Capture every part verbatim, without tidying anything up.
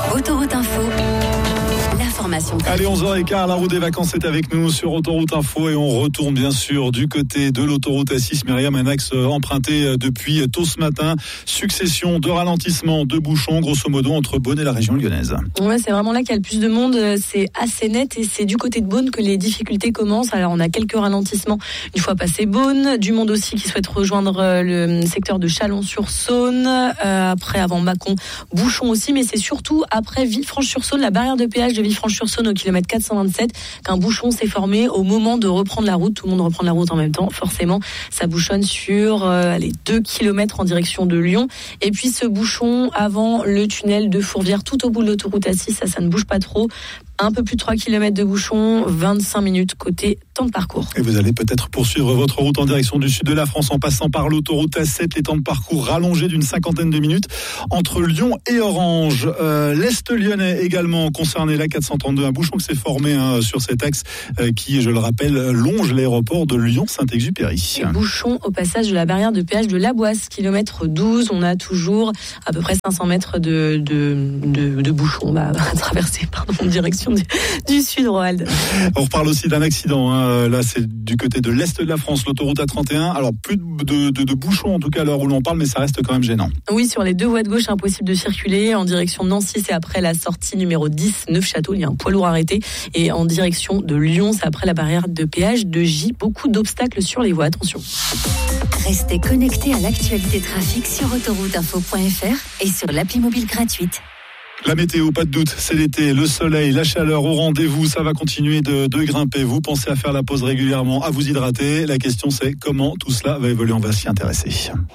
Autoroute Info. L'information. Allez, onze heures quinze, la route des vacances est avec nous sur Autoroute Info et on retourne bien sûr du côté de l'autoroute A six. Myriam, un axe emprunté depuis tôt ce matin. Succession de ralentissements, de bouchons, grosso modo, entre Beaune et la région lyonnaise. Ouais, c'est vraiment là qu'il y a le plus de monde. C'est assez net et c'est du côté de Beaune que les difficultés commencent. Alors, on a quelques ralentissements une fois passé Beaune. Du monde aussi qui souhaite rejoindre le secteur de Chalon-sur-Saône. Euh, après, avant Mâcon, bouchon aussi. Mais c'est surtout après Villefranche-sur-Saône, la barrière de péage de Villefranche-sur-Saône au kilomètre quatre cent vingt-sept, qu'un bouchon s'est formé au moment de reprendre la route. Tout le monde reprend la route en même temps. Forcément, ça bouchonne sur euh, les deux kilomètres en direction de Lyon. Et puis ce bouchon avant le tunnel de Fourvière, tout au bout de l'autoroute A six, ça, ça ne bouge pas trop. Un peu plus de trois kilomètres de bouchon, vingt-cinq minutes côté temps de parcours. Et vous allez peut-être poursuivre votre route en direction du sud de la France en passant par l'autoroute A sept. Les temps de parcours rallongés d'une cinquantaine de minutes entre Lyon et Orange. Euh, L'Est lyonnais également concerné, la quatre cent trente-deux. Un bouchon qui s'est formé hein, sur cet axe euh, qui, je le rappelle, longe l'aéroport de Lyon-Saint-Exupéry. Bouchon au passage de la barrière de péage de Laboisse, kilomètre douze. On a toujours à peu près cinq cents mètres de, de, de, de bouchon bah, à traverser pardon, en direction Du, du sud, Roald. On reparle aussi d'un accident. Hein. Là, c'est du côté de l'Est de la France, l'autoroute A trente et un. Alors, plus de, de, de, de bouchons, en tout cas, à l'heure où l'on parle, mais ça reste quand même gênant. Oui, sur les deux voies de gauche, impossible de circuler. En direction de Nancy, c'est après la sortie numéro dix, Neufchâteau. Il y a un poids lourd arrêté. Et en direction de Lyon, c'est après la barrière de péage de J. Beaucoup d'obstacles sur les voies. Attention. Restez connectés à l'actualité trafic sur autoroute info point f r et sur l'appli mobile gratuite. La météo, pas de doute, c'est l'été, le soleil, la chaleur au rendez-vous, ça va continuer de, de grimper. Vous pensez à faire la pause régulièrement, à vous hydrater. La question c'est comment tout cela va évoluer, on va s'y intéresser.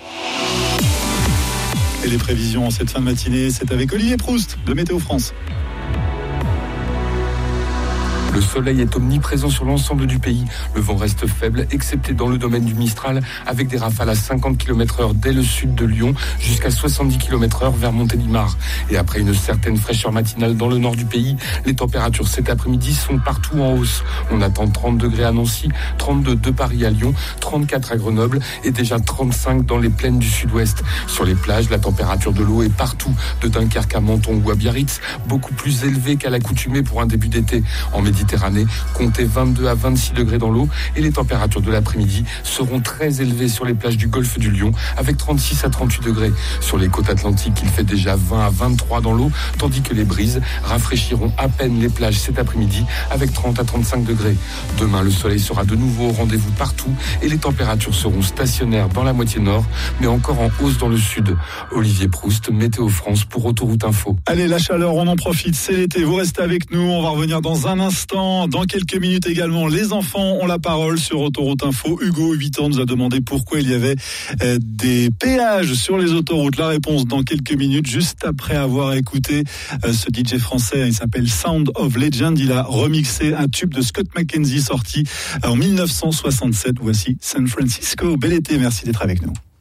Et les prévisions en cette fin de matinée, c'est avec Olivier Proust de Météo France. Le soleil est omniprésent sur l'ensemble du pays. Le vent reste faible, excepté dans le domaine du Mistral, avec des rafales à cinquante kilomètres heure dès le sud de Lyon, jusqu'à soixante-dix kilomètres heure vers Montélimar. Et après une certaine fraîcheur matinale dans le nord du pays, les températures cet après-midi sont partout en hausse. On attend trente degrés à Nancy, trente-deux de Paris à Lyon, trente-quatre à Grenoble et déjà trente-cinq dans les plaines du sud-ouest. Sur les plages, la température de l'eau est partout, de Dunkerque à Menton ou à Biarritz, beaucoup plus élevée qu'à l'accoutumée pour un début d'été. En Méditerranée, comptez vingt-deux à vingt-six degrés dans l'eau et les températures de l'après-midi seront très élevées sur les plages du golfe du Lion avec trente-six à trente-huit degrés. Sur les côtes atlantiques, il fait déjà vingt à vingt-trois dans l'eau, tandis que les brises rafraîchiront à peine les plages cet après-midi avec trente à trente-cinq degrés. Demain, le soleil sera de nouveau au rendez-vous partout et les températures seront stationnaires dans la moitié nord, mais encore en hausse dans le sud. Olivier Proust, Météo France pour Autoroute Info. Allez, la chaleur, on en profite, c'est l'été, vous restez avec nous, on va revenir dans un instant. Dans quelques minutes également, les enfants ont la parole sur Autoroute Info. Hugo, huit ans, nous a demandé pourquoi il y avait euh, des péages sur les autoroutes. La réponse dans quelques minutes, juste après avoir écouté euh, ce D J français. Il s'appelle Sound of Legend. Il a remixé un tube de Scott McKenzie sorti en mille neuf cent soixante-sept. Voici San Francisco. Bel été, merci d'être avec nous.